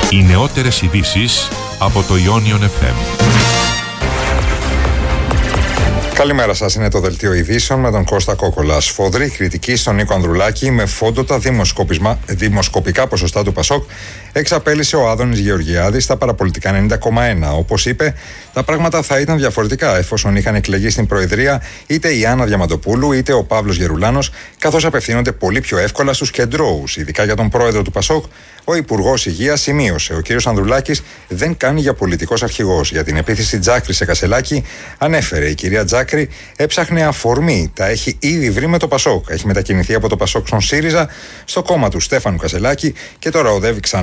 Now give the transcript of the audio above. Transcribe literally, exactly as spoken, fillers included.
Οι νεότερες ειδήσεις από το Ionion εφ εμ. Καλημέρα σας, είναι το Δελτίο Ειδήσεων με τον Κώστα Κόκολα. Σφοδρή κριτική στον Νίκο Ανδρουλάκη με φόντοτα δημοσκοπικά ποσοστά του Πασόκ εξαπέλυσε ο Άδωνης Γεωργιάδης στα παραπολιτικά ενενήντα κόμμα ένα. Όπως είπε, τα πράγματα θα ήταν διαφορετικά εφόσον είχαν εκλεγεί στην Προεδρία είτε η Άννα Διαμαντοπούλου είτε ο Παύλος Γερουλάνος, καθώς απευθύνονται πολύ πιο εύκολα στους κεντρώους, ειδικά για τον πρόεδρο του Πασόκ. Ο Υπουργός Υγείας σημείωσε: ο κ. Ανδρουλάκης δεν κάνει για πολιτικός αρχηγός. Για την επίθεση Τζάκρη σε Κασελάκη, ανέφερε: η κυρία Τζάκρη έψαχνε αφορμή. Τα έχει ήδη βρει με το Πασόκ. Έχει μετακινηθεί από το Πασόκ στον ΣΥΡΙΖΑ, στο κόμμα του Στέφανου Κασελάκη και τώρα οδεύει ξανά